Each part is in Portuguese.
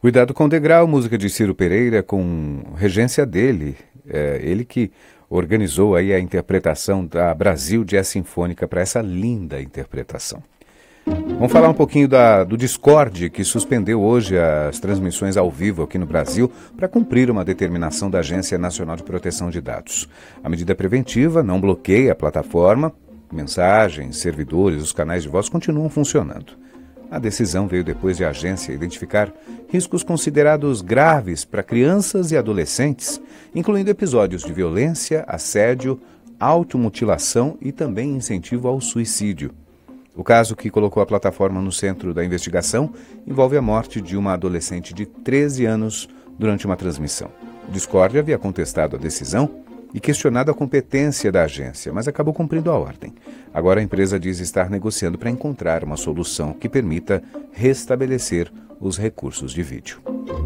Cuidado com o Degrau, música de Ciro Pereira, com regência dele. Ele que organizou aí a interpretação da Brasil Jazz Sinfônica para essa linda interpretação. Vamos falar um pouquinho do Discord, que suspendeu hoje as transmissões ao vivo aqui no Brasil para cumprir uma determinação da Agência Nacional de Proteção de Dados. A medida preventiva não bloqueia a plataforma, mensagens, servidores, os canais de voz continuam funcionando. A decisão veio depois de a agência identificar riscos considerados graves para crianças e adolescentes, incluindo episódios de violência, assédio, automutilação e também incentivo ao suicídio. O caso que colocou a plataforma no centro da investigação envolve a morte de uma adolescente de 13 anos durante uma transmissão. O Discord havia contestado a decisão e questionado a competência da agência, mas acabou cumprindo a ordem. Agora a empresa diz estar negociando para encontrar uma solução que permita restabelecer os recursos de vídeo.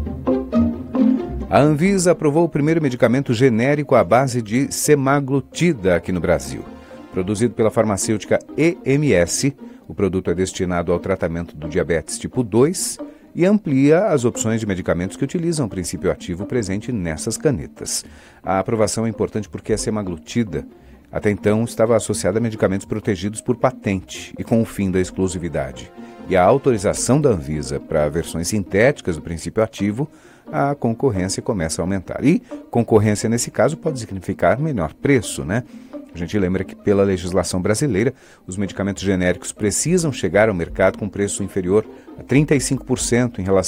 A Anvisa aprovou o primeiro medicamento genérico à base de semaglutida aqui no Brasil. Produzido pela farmacêutica EMS, o produto é destinado ao tratamento do diabetes tipo 2 e amplia as opções de medicamentos que utilizam o princípio ativo presente nessas canetas. A aprovação é importante porque a semaglutida até então estava associada a medicamentos protegidos por patente e com o fim da exclusividade. E a autorização da Anvisa para versões sintéticas do princípio ativo, a concorrência começa a aumentar. E concorrência, nesse caso, pode significar menor preço, né? A gente lembra que, pela legislação brasileira, os medicamentos genéricos precisam chegar ao mercado com preço inferior a 35% em relação